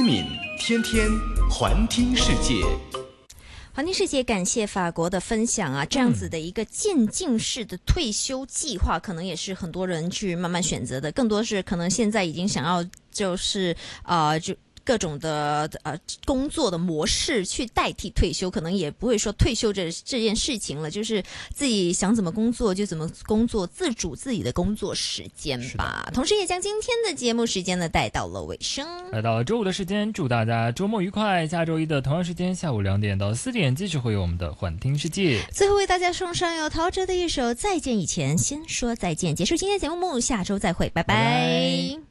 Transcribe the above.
敏天天环听世界。 环听世界，感谢法国的分享啊！这样子的一个渐进式的退休计划，可能也是很多人去慢慢选择的。更多是可能现在已经想要就是就各种的工作的模式去代替退休，可能也不会说退休这件事情了，就是自己想怎么工作就怎么工作，自主自己的工作时间吧。同时也将今天的节目时间呢带到了尾声， 来到了周五的时间，祝大家周末愉快。下周一的同样时间，下午2点到4点，继续会有我们的环听世界。 最后为大家送上由陶喆的一首《再见以前先说再见》，结束今天的节目，下周再会，拜拜。